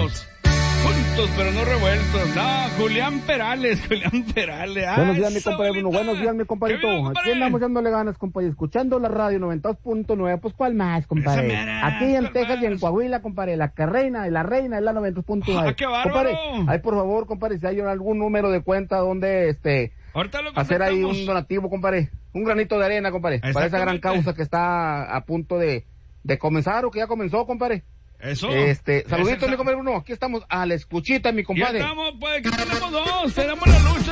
juntos. Juntos pero no revueltos. No, Julián Perales. Buenos días, mi compadre Bruno. Buenos días, mi compadrito. Aquí andamos dándole ganas, compadre. Escuchando la radio 92.9. Pues, ¿cuál más, compadre? Aquí en Texas y en Coahuila, compadre. La reina es la 92.9. ¡Qué bárbaro! Compadre, ahí, por favor, compadre, si hay algún número de cuenta donde, hacer ahí un donativo, compadre. Un granito de arena, compadre. Para esa gran causa que está a punto de comenzar o que ya comenzó, compadre. Eso. Saluditos, mi compadre Bruno. Aquí estamos a la escuchita, mi compadre. Ya estamos, pues, aquí tenemos dos. Tenemos la lucha